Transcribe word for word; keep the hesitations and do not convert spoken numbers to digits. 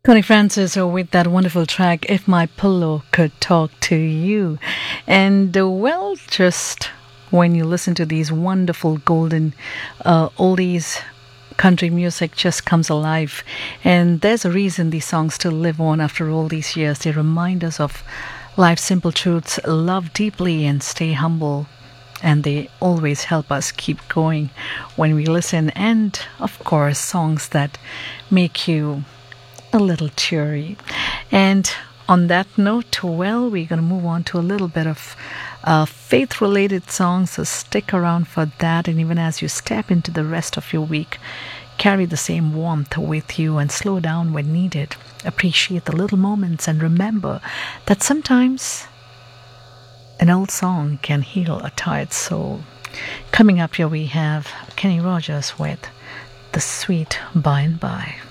Connie Francis uh, with that wonderful track, If My Pillow Could Talk to You. And uh, well, just when you listen to these wonderful golden uh, oldies, country music just comes alive. And there's a reason these songs still live on after all these years. They remind us of life's simple truths, love deeply and stay humble. And they always help us keep going when we listen. And of course, songs that make you a little cheery. And on that note, well, we're going to move on to a little bit of uh, faith related songs. So stick around for that. And even as you step into the rest of your week, carry the same warmth with you and slow down when needed. Appreciate the little moments and remember that sometimes an old song can heal a tired soul. Coming up here, we have Kenny Rogers with The Sweet By and By.